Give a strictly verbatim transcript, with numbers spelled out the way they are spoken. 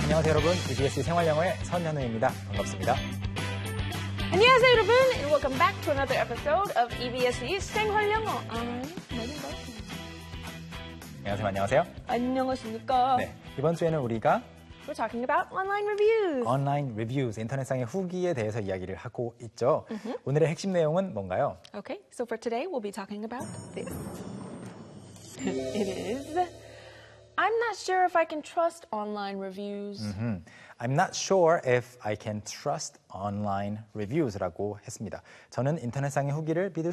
안녕하세요 여러분, 이비에스 생활영어의 선현우입니다. 반갑습니다. 안녕하세요 여러분, and welcome back to another episode of 이비에스의 생활영어. I'm Megan Buck. 안녕하세요. 안녕하세요. 안녕하십니까? 네, 이번 주에는 우리가 We're talking about online reviews. 온라인 리뷰, 인터넷상의 후기에 대해서 이야기를 하고 있죠. Mm-hmm. 오늘의 핵심 내용은 뭔가요? Okay, so for today we'll be talking about this. It is, I'm not sure if I can trust online reviews. Mm-hmm. I'm not sure if I can trust online reviews라고 했습니다. 저는 인터넷상의 후기를 믿을